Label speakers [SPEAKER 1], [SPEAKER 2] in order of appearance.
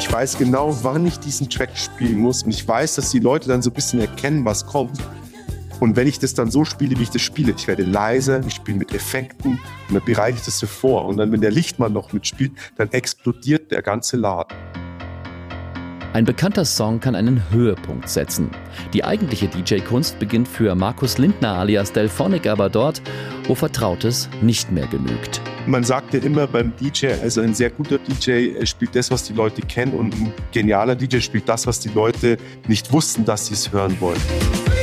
[SPEAKER 1] Ich weiß genau, wann ich diesen Track spielen muss. Und ich weiß, dass die Leute dann so ein bisschen erkennen, was kommt. Und wenn ich das dann so spiele, wie ich das spiele, ich werde leiser, ich spiele mit Effekten und dann bereite ich das so vor. Und dann, wenn der Lichtmann noch mitspielt, dann explodiert der ganze Laden.
[SPEAKER 2] Ein bekannter Song kann einen Höhepunkt setzen. Die eigentliche DJ-Kunst beginnt für Markus Lindner alias Delphonic aber dort, wo Vertrautes nicht mehr genügt.
[SPEAKER 1] Man sagt ja immer beim DJ, also ein sehr guter DJ spielt das, was die Leute kennen, und ein genialer DJ spielt das, was die Leute nicht wussten, dass sie es hören wollen.